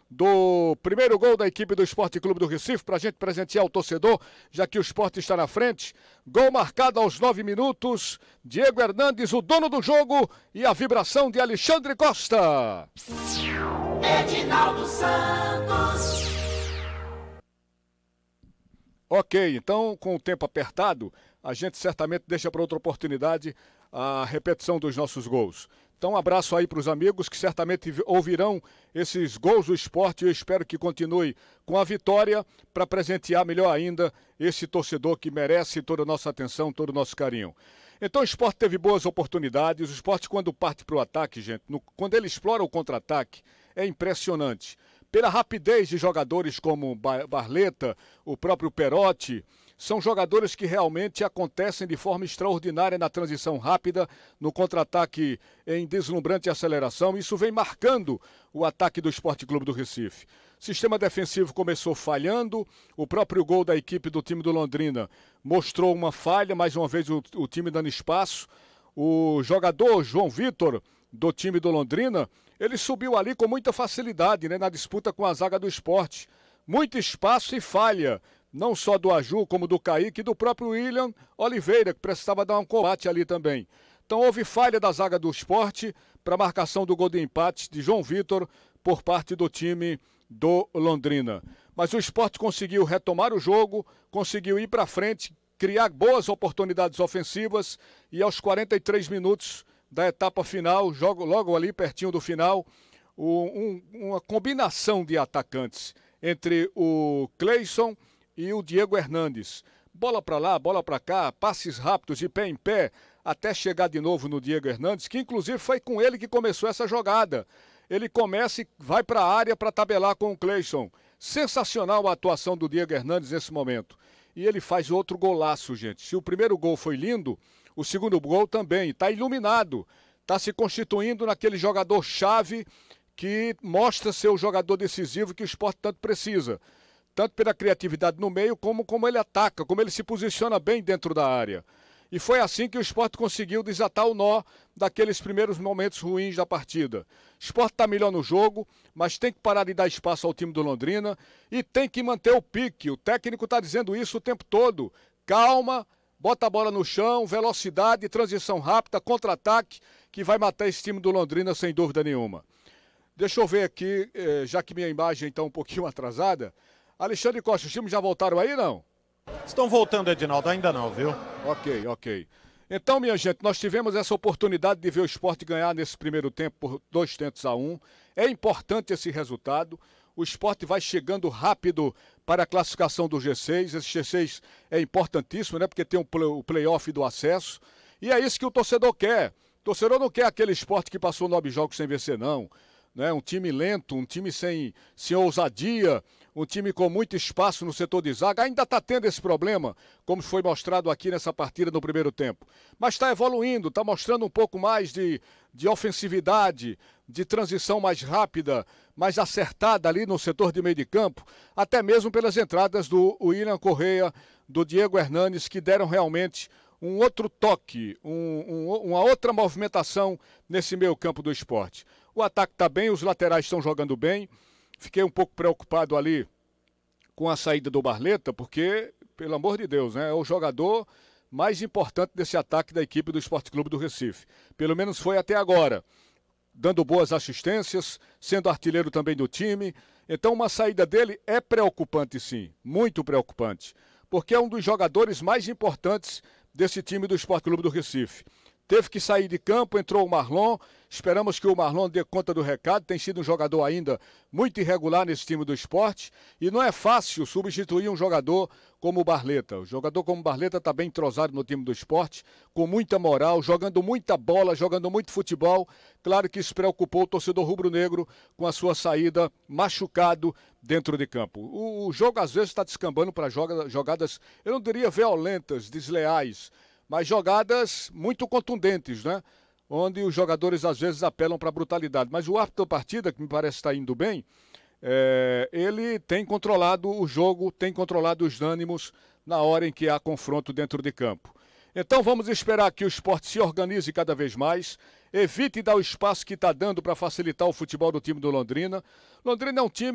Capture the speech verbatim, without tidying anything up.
do primeiro gol da equipe do Esporte Clube do Recife, para a gente presentear o torcedor, já que o Esporte está na frente. Gol marcado aos nove minutos, Diego Hernandes, o dono do jogo, e a vibração de Alexandre Costa. Edinaldo Santos. Ok, então com o tempo apertado, a gente certamente deixa para outra oportunidade a repetição dos nossos gols. Então um abraço aí para os amigos que certamente ouvirão esses gols do Esporte. Eu espero que continue com a vitória para presentear melhor ainda esse torcedor que merece toda a nossa atenção, todo o nosso carinho. Então o Esporte teve boas oportunidades. O Esporte, quando parte para o ataque, gente, no, quando ele explora o contra-ataque, é impressionante. Pela rapidez de jogadores como Barleta, o próprio Perotti, são jogadores que realmente acontecem de forma extraordinária na transição rápida, no contra-ataque em deslumbrante aceleração. Isso vem marcando o ataque do Esporte Clube do Recife. O sistema defensivo começou falhando, o próprio gol da equipe do time do Londrina mostrou uma falha, mais uma vez o, o time dando espaço. O jogador João Vitor, do time do Londrina, ele subiu ali com muita facilidade, né, na disputa com a zaga do Esporte. Muito espaço e falha, não só do Aju, como do Kaique e do próprio William Oliveira, que precisava dar um combate ali também. Então houve falha da zaga do Esporte para a marcação do gol de empate de João Vitor por parte do time do Londrina. Mas o Esporte conseguiu retomar o jogo, conseguiu ir para frente, criar boas oportunidades ofensivas e aos quarenta e três minutos da etapa final, jogo logo ali pertinho do final, um, uma combinação de atacantes entre o Cleison e o Diego Hernandes. Bola para lá, bola para cá, passes rápidos de pé em pé, até chegar de novo no Diego Hernandes, que inclusive foi com ele que começou essa jogada. Ele começa e vai para a área para tabelar com o Cleison. Sensacional a atuação do Diego Hernandes nesse momento. E ele faz outro golaço, gente. Se o primeiro gol foi lindo, o segundo gol também. Está iluminado. Está se constituindo naquele jogador-chave que mostra ser o jogador decisivo que o Esporte tanto precisa. Tanto pela criatividade no meio, como como ele ataca, como ele se posiciona bem dentro da área. E foi assim que o Esporte conseguiu desatar o nó daqueles primeiros momentos ruins da partida. O Esporte está melhor no jogo, mas tem que parar de dar espaço ao time do Londrina e tem que manter o pique. O técnico está dizendo isso o tempo todo. Calma, bota a bola no chão, velocidade, transição rápida, contra-ataque, que vai matar esse time do Londrina sem dúvida nenhuma. Deixa eu ver aqui, já que minha imagem está um pouquinho atrasada. Alexandre Costa, os times já voltaram aí, não? Estão voltando, Edinaldo, ainda não, viu? Ok, ok. Então, minha gente, nós tivemos essa oportunidade de ver o Esporte ganhar nesse primeiro tempo por dois tentos a um. É importante esse resultado. O Esporte vai chegando rápido para a classificação do G seis. Esse G seis é importantíssimo, né? Porque tem o play-off do acesso. E é isso que o torcedor quer. O torcedor não quer aquele Esporte que passou nove jogos sem vencer, não. Né? Um time lento, um time sem, sem ousadia, um time com muito espaço no setor de zaga. Ainda está tendo esse problema, como foi mostrado aqui nessa partida no primeiro tempo. Mas está evoluindo, está mostrando um pouco mais de, de ofensividade, de transição mais rápida, mais acertada ali no setor de meio de campo, até mesmo pelas entradas do William Correia, do Diego Hernandes, que deram realmente um outro toque, um, um, uma outra movimentação nesse meio campo do Esporte. O ataque está bem, os laterais estão jogando bem. Fiquei um pouco preocupado ali com a saída do Barleta, porque, pelo amor de Deus, né, é o jogador mais importante desse ataque da equipe do Esporte Clube do Recife. Pelo menos foi até agora, dando boas assistências, sendo artilheiro também do time. Então uma saída dele é preocupante, sim, muito preocupante, porque é um dos jogadores mais importantes desse time do Esporte Clube do Recife. Teve que sair de campo, entrou o Marlon, esperamos que o Marlon dê conta do recado, tem sido um jogador ainda muito irregular nesse time do Esporte, e não é fácil substituir um jogador como o Barleta. O jogador como o Barleta está bem entrosado no time do Esporte, com muita moral, jogando muita bola, jogando muito futebol. Claro que isso preocupou o torcedor rubro-negro com a sua saída machucado dentro de campo. O, o jogo às vezes está descambando para jogadas, eu não diria violentas, desleais, mas jogadas muito contundentes, né? Onde os jogadores às vezes apelam para a brutalidade. Mas o árbitro da partida, que me parece estar indo bem, é, ele tem controlado o jogo, tem controlado os ânimos na hora em que há confronto dentro de campo. Então vamos esperar que o Esporte se organize cada vez mais, evite dar o espaço que está dando para facilitar o futebol do time do Londrina. Londrina é um time